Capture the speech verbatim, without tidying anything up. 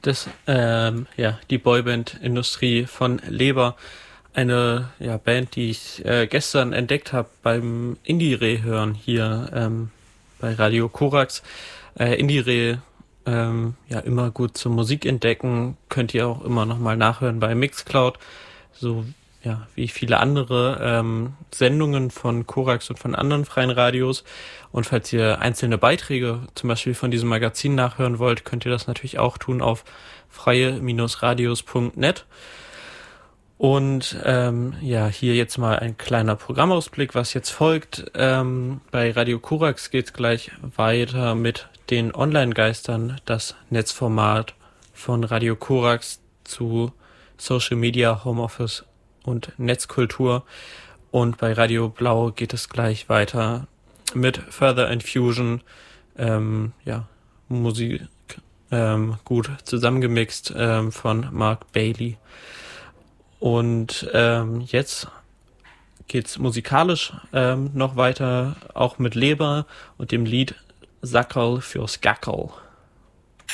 das, ähm, ja, die Boyband-Industrie von Leber. Eine ja, Band, die ich äh, gestern entdeckt habe beim Indie-Re hören hier ähm, bei Radio Korax. Äh, Indie-Re, ähm, ja, immer gut zur Musik entdecken. Könnt ihr auch immer nochmal nachhören bei Mixcloud. So, ja, wie viele andere ähm, Sendungen von Korax und von anderen freien Radios. Und falls ihr einzelne Beiträge zum Beispiel von diesem Magazin nachhören wollt, könnt ihr das natürlich auch tun auf freie Radios punkt net. Und ähm, ja, hier jetzt mal ein kleiner Programmausblick, was jetzt folgt. Ähm, bei Radio Korax geht's gleich weiter mit den Online-Geistern, das Netzformat von Radio Korax zu Social Media, Homeoffice und Netzkultur. Und bei Radio Blau geht es gleich weiter mit Further Infusion, ähm, ja, Musik ähm, gut zusammengemixt ähm, von Mark Bailey. Und ähm, jetzt geht's musikalisch ähm, noch weiter, auch mit Leber und dem Lied Sackerl fürs Gackerl.